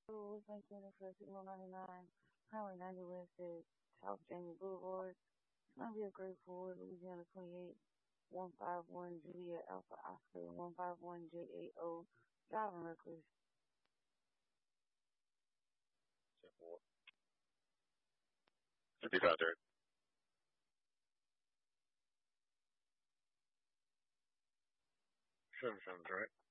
West Center for Signal 99, Highway 90 West at South Jamie Boulevard. It's going to be a great Ford, Louisiana 28, 151 Juliet Alpha Oscar, 151 JAO, driving reckless. 55 dirt. Seven sounds right.